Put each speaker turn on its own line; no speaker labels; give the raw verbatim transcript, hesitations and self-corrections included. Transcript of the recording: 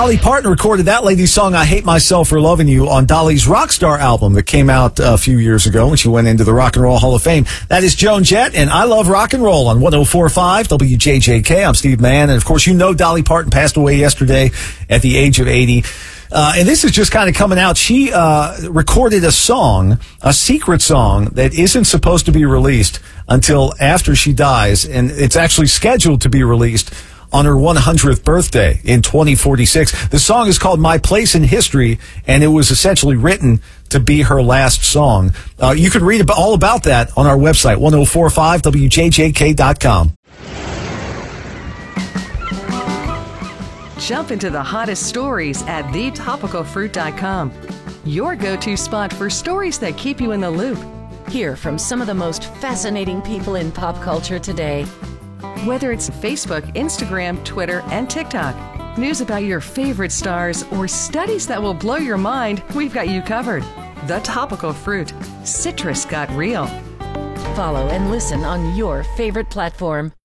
Dolly Parton recorded that lady's song, I Hate Myself for Loving You, on Dolly's Rockstar album that came out a few years ago when she went into the Rock and Roll Hall of Fame. That is Joan Jett, and I Love Rock and Roll on one oh four point five W J J K. I'm Steve Mann, and of course, you know Dolly Parton passed away yesterday at the age of eighty. Uh, and this is just kind of coming out. She uh, recorded a song, a secret song that isn't supposed to be released until after she dies, and it's actually scheduled to be released on her one hundredth birthday in twenty forty-six. The song is called My Place in History, and it was essentially written to be her last song. Uh, you can read all about that on our website, ten forty-five W J J K dot com.
Jump into the hottest stories at the topical fruit dot com. Your go-to spot for stories that keep you in the loop.
Hear from some of the most fascinating people in pop culture today.
Whether it's Facebook, Instagram, Twitter, and TikTok, news about your favorite stars, or studies that will blow your mind, we've got you covered. The Topical Fruit. Citrus got real.
Follow and listen on your favorite platform.